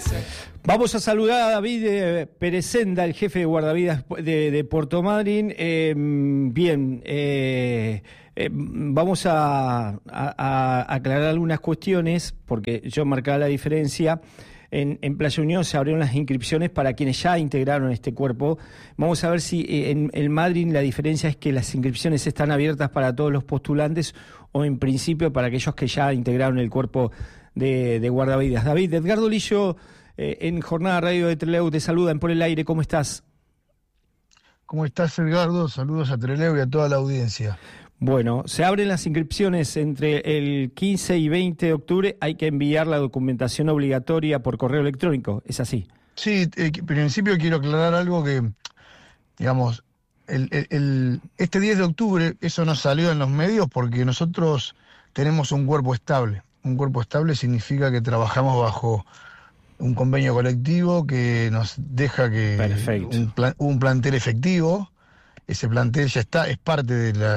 Vamos a saludar a David Peresenda, el jefe de guardavidas de Puerto Madryn. Vamos a aclarar algunas cuestiones, porque yo marcaba la diferencia. En Playa Unión se abrieron las inscripciones para quienes ya integraron este cuerpo. Vamos a ver si en Madryn la diferencia es que las inscripciones están abiertas para todos los postulantes o en principio para aquellos que ya integraron el cuerpo de guardavidas. David, Edgardo Lillo, en Jornada Radio de Trelew, te saludan por el aire. ¿Cómo estás? ¿Cómo estás, Edgardo? Saludos a Trelew y a toda la audiencia. Bueno, se abren las inscripciones entre el 15 y 20 de octubre. Hay que enviar la documentación obligatoria por correo electrónico, ¿es así? Sí, en principio quiero aclarar algo que, digamos, este 10 de octubre eso no salió en los medios porque nosotros tenemos un cuerpo estable. Un cuerpo estable significa que trabajamos bajo un convenio colectivo que nos deja que un plantel efectivo. Ese plantel ya está, es parte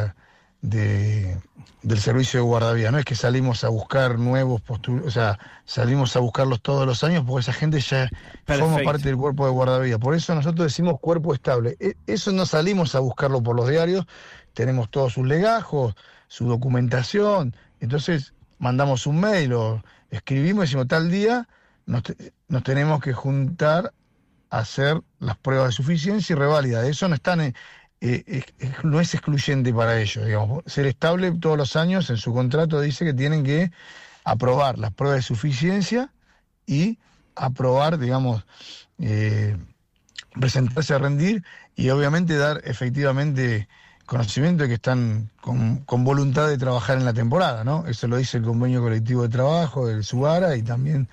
del servicio de guardavías. No es que salimos a buscar nuevos o sea, salimos a buscarlos todos los años porque esa gente ya forma parte del cuerpo de guardavías. Por eso nosotros decimos cuerpo estable. Eso no salimos a buscarlo por los diarios, tenemos todos sus legajos, su documentación. Entonces mandamos un mail o escribimos y decimos tal día nos tenemos que juntar a hacer las pruebas de suficiencia y reválida. Eso no están no es excluyente para ellos, digamos. Ser estable todos los años en su contrato dice que tienen que aprobar las pruebas de suficiencia y aprobar, digamos, presentarse a rendir y obviamente dar efectivamente conocimiento de que están con voluntad de trabajar en la temporada, ¿no? Eso lo dice el convenio colectivo de trabajo del SUARA y también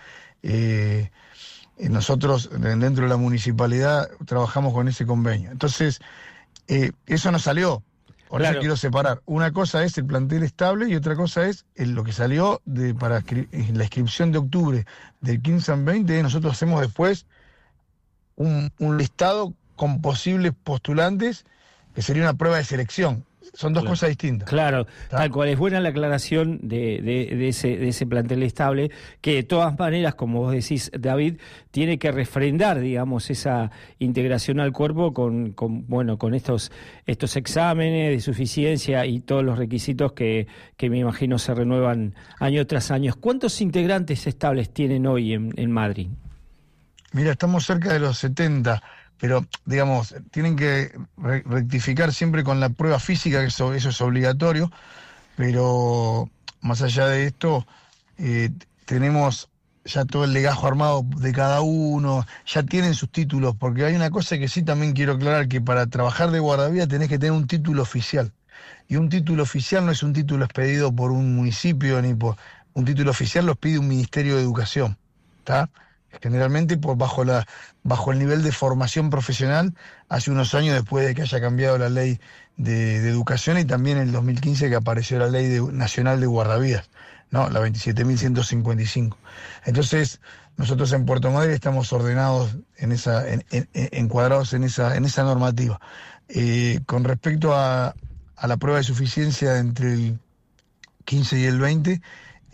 nosotros dentro de la municipalidad trabajamos con ese convenio. Entonces, eso no salió. Por eso quiero separar. Una cosa es el plantel estable y otra cosa es lo que salió para la inscripción de octubre del 15 al 20. Nosotros hacemos después un listado con posibles postulantes que sería una prueba de selección. Son dos cosas distintas. Claro, tal cual. Es buena la aclaración de ese plantel estable, que de todas maneras, como vos decís, David, tiene que refrendar, digamos, esa integración al cuerpo con estos exámenes de suficiencia y todos los requisitos que me imagino se renuevan año tras año. ¿Cuántos integrantes estables tienen hoy en Madrid? Mira, estamos cerca de los 70. Pero, digamos, tienen que rectificar siempre con la prueba física, que eso es obligatorio, pero más allá de esto, tenemos ya todo el legajo armado de cada uno, ya tienen sus títulos, porque hay una cosa que sí también quiero aclarar, que para trabajar de guardavidas tenés que tener un título oficial, y un título oficial no es un título expedido por un municipio, un título oficial lo pide un Ministerio de Educación, ¿está? Generalmente bajo el nivel de formación profesional, hace unos años después de que haya cambiado la ley de educación y también en el 2015 que apareció la ley nacional de guardavidas, ¿no? La 27.155. Entonces, nosotros en Puerto Madryn estamos ordenados encuadrados en esa normativa. Con respecto a la prueba de suficiencia entre el 15 y el 20,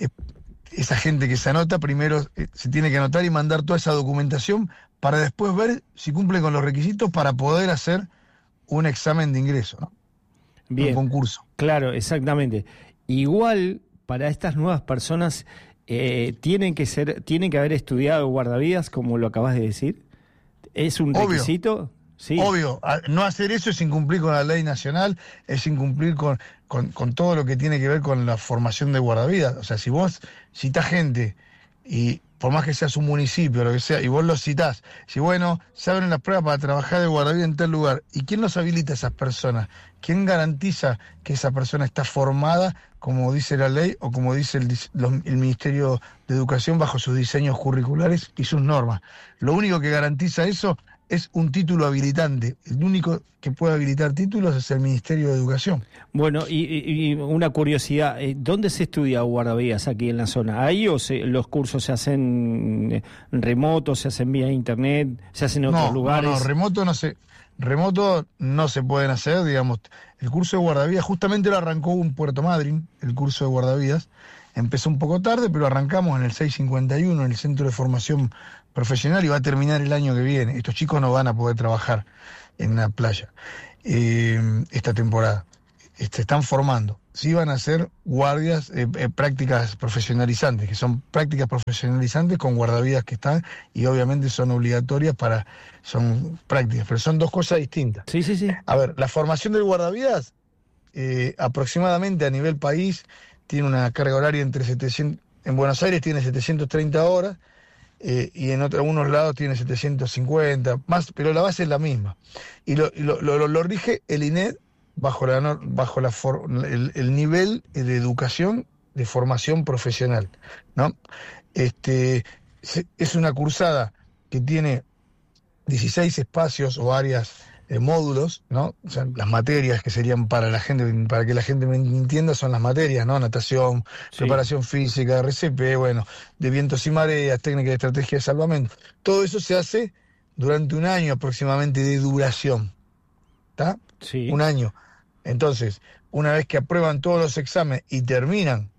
esa gente que se anota, primero se tiene que anotar y mandar toda esa documentación para después ver si cumple con los requisitos para poder hacer un examen de ingreso, ¿no? Bien, un concurso. Claro, exactamente. Igual, para estas nuevas personas, tienen que haber estudiado guardavidas, como lo acabas de decir. ¿Es un requisito? Sí. Obvio, no hacer eso es incumplir con la ley nacional, es incumplir con todo lo que tiene que ver con la formación de guardavidas. O sea, si vos citás gente, y por más que seas un municipio o lo que sea, y vos los citás, si bueno, se abren las pruebas para trabajar de guardavidas en tal lugar, ¿y quién los habilita a esas personas? ¿Quién garantiza que esa persona está formada, como dice la ley, o como dice el Ministerio de Educación bajo sus diseños curriculares y sus normas? Lo único que garantiza eso es un título habilitante. El único que puede habilitar títulos es el Ministerio de Educación. Bueno, y una curiosidad, ¿dónde se estudia guardavías aquí en la zona? ¿Ahí o los cursos se hacen remotos, se hacen vía internet, se hacen en otros lugares? No, remoto no se pueden hacer, digamos. El curso de guardavías, justamente lo arrancó un Puerto Madryn, el curso de guardavías, empezó un poco tarde, pero arrancamos en el 651, en el Centro de Formación Profesional, y va a terminar el año que viene. Estos chicos no van a poder trabajar en la playa esta temporada. Se están formando. Sí van a hacer guardias, prácticas profesionalizantes, que son prácticas profesionalizantes con guardavidas que están, y obviamente son obligatorias son prácticas, pero son dos cosas distintas. Sí, sí, sí. A ver, la formación del guardavidas, aproximadamente a nivel país, tiene una carga horaria entre 700, en Buenos Aires tiene 730 horas, y en algunos lados tiene 750, más, pero la base es la misma. Y lo rige el INED bajo el nivel de educación de formación profesional, ¿no? Es una cursada que tiene 16 espacios o áreas, módulos, ¿no? O sea, las materias que serían para que la gente me entienda, son las materias, ¿no? Natación, Sí. preparación física, RCP, bueno, de vientos y mareas, técnica de estrategia de salvamento. Todo eso se hace durante un año aproximadamente de duración, ¿está? Sí. Un año. Entonces, una vez que aprueban todos los exámenes y terminan,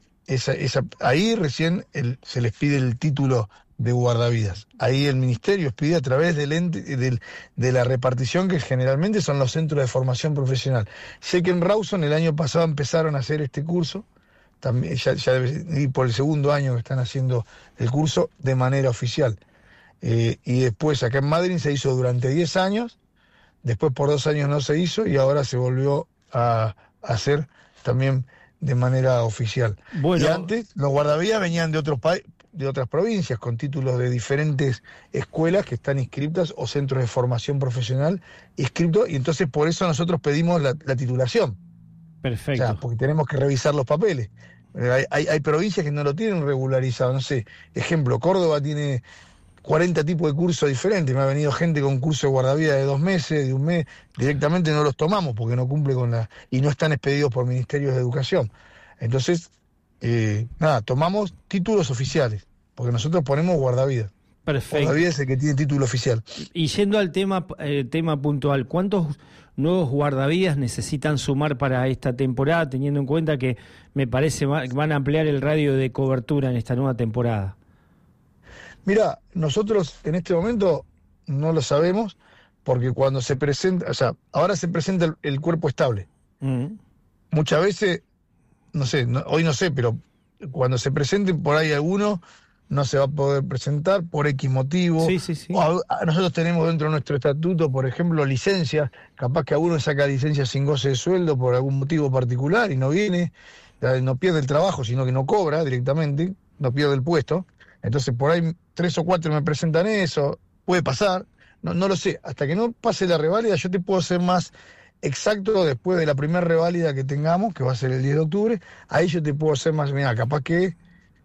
ahí recién se les pide el título de guardavidas. Ahí el ministerio pide a través del ente, de la repartición, que generalmente son los centros de formación profesional. Sé que en Rawson el año pasado empezaron a hacer este curso, también ya debe ir por el segundo año que están haciendo el curso de manera oficial. Y después acá en Madrid se hizo durante 10 años, después por 2 años no se hizo, y ahora se volvió a hacer también de manera oficial. Bueno. Y antes los guardavidas venían de otras provincias, con títulos de diferentes escuelas que están inscritas, o centros de formación profesional inscritos, y entonces por eso nosotros pedimos la titulación. Perfecto. O sea, porque tenemos que revisar los papeles. Hay provincias que no lo tienen regularizado, no sé, ejemplo, Córdoba tiene 40 tipos de cursos diferentes. Me ha venido gente con curso de guardavidas de 2 meses, de 1 mes, directamente no los tomamos porque no cumple y no están expedidos por ministerios de educación. Entonces, tomamos títulos oficiales, porque nosotros ponemos guardavidas. Perfecto. Guardavidas es el que tiene título oficial. Y yendo al tema puntual, ¿cuántos nuevos guardavidas necesitan sumar para esta temporada, teniendo en cuenta que me parece van a ampliar el radio de cobertura en esta nueva temporada? Mira, nosotros en este momento no lo sabemos, porque cuando se presenta, o sea, ahora se presenta el cuerpo estable. Muchas veces, no sé, hoy no sé, pero cuando se presente por ahí alguno, no se va a poder presentar por X motivo. Sí, sí, sí. Nosotros tenemos dentro de nuestro estatuto, por ejemplo, licencias. Capaz que alguno saca licencia sin goce de sueldo por algún motivo particular y no viene, no pierde el trabajo, sino que no cobra directamente, no pierde el puesto. Entonces por ahí 3 o 4 me presentan eso, puede pasar, no lo sé. Hasta que no pase la reválida, yo te puedo ser más exacto después de la primera reválida que tengamos, que va a ser el 10 de octubre, ahí yo te puedo ser más, mira, capaz que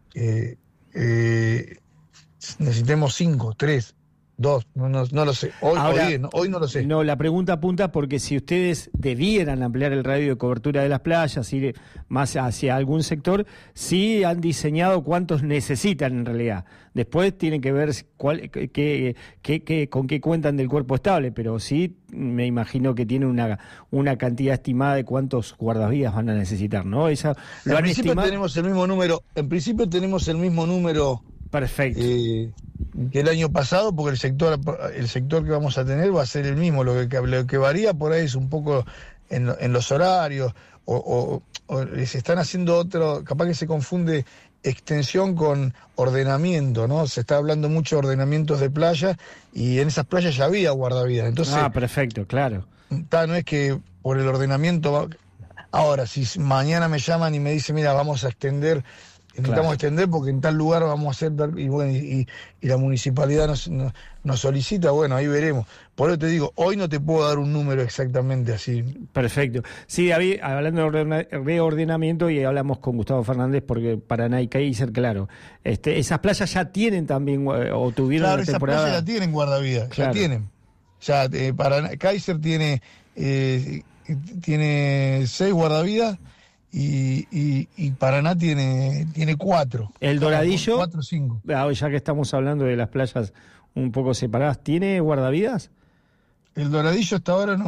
necesitemos 5, 3, 2, no lo sé. Hoy no lo sé. No, la pregunta apunta porque si ustedes debieran ampliar el radio de cobertura de las playas, ir más hacia algún sector, sí han diseñado cuántos necesitan en realidad. Después tienen que ver con qué cuentan del cuerpo estable, pero sí me imagino que tienen una cantidad estimada de cuántos guardavidas van a necesitar, ¿no? En principio tenemos el mismo número. Perfecto. Que el año pasado, porque el sector que vamos a tener va a ser el mismo. Lo que varía por ahí es un poco en los horarios, o se están haciendo otro, capaz que se confunde extensión con ordenamiento, ¿no? Se está hablando mucho de ordenamientos de playa, y en esas playas ya había guardavidas. Entonces, perfecto, claro. No es que por el ordenamiento. Ahora, si mañana me llaman y me dicen, mira, vamos a extender, necesitamos extender porque en tal lugar vamos a hacer y bueno, y la municipalidad nos solicita, bueno, ahí veremos. Por eso te digo, hoy no te puedo dar un número exactamente así. Perfecto. Sí, David, hablando de reordenamiento, y hablamos con Gustavo Fernández, porque Paraná y Kaiser, claro, esas playas ya tienen también, o tuvieron una temporada. Claro, esas playas ya tienen guardavidas, claro. Ya tienen. Ya, Paraná, Kaiser tiene 6 guardavidas, y Paraná tiene 4. El Doradillo, 4 o 5. Ya que estamos hablando de las playas un poco separadas, ¿tiene guardavidas? El Doradillo hasta ahora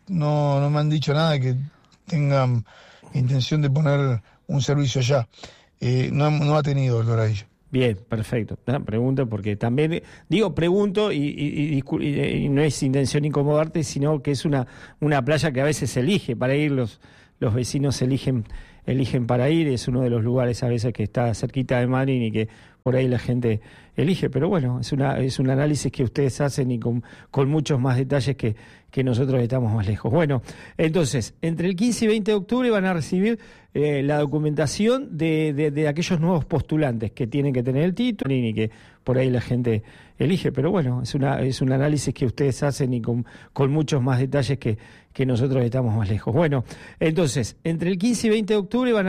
no me han dicho nada que tengan intención de poner un servicio allá. no ha tenido dolor ahí. Bien, perfecto. Pregunto porque también, pregunto y no es intención incomodarte, sino que es una playa que a veces se elige para ir, los vecinos eligen para ir, es uno de los lugares a veces que está cerquita de Marin y que por ahí la gente elige, pero bueno, es un análisis que ustedes hacen y con muchos más detalles que nosotros estamos más lejos. Bueno, entonces, entre el 15 y 20 de octubre van a recibir la documentación de aquellos nuevos postulantes que tienen que tener el título y que por ahí la gente elige, pero bueno, es un análisis que ustedes hacen y con muchos más detalles que nosotros estamos más lejos. Bueno, entonces, entre el 15 y 20 de octubre van a